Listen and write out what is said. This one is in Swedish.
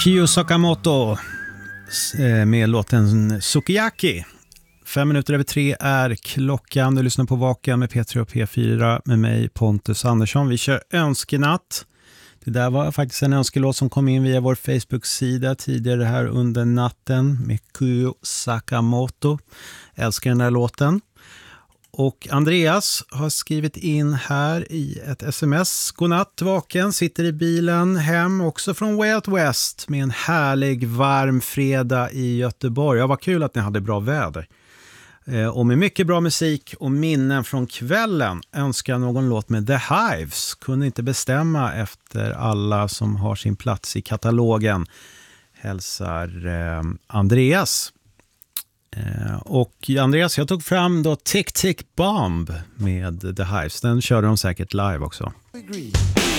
Kyo Sakamoto med låten Sukiyaki. 3:05 är klockan. Du lyssnar på Vaken med P3 och P4 med mig Pontus Andersson. Vi kör önskenatt. Det där var faktiskt en önskelåt som kom in via vår Facebook-sida tidigare här under natten med Kyo Sakamoto. Älskar den där låten. Och Andreas har skrivit in här i ett sms. Godnatt, vaken, sitter i bilen hem också från Way Out West med en härlig varm fredag i Göteborg. Ja, vad kul att ni hade bra väder. Och med mycket bra musik och minnen från kvällen önskar någon låt med The Hives. Kunde inte bestämma efter alla som har sin plats i katalogen. Hälsar Andreas. Och Andreas, jag tog fram då Tick Tick Bomb med The Hives. Den körde de säkert live också.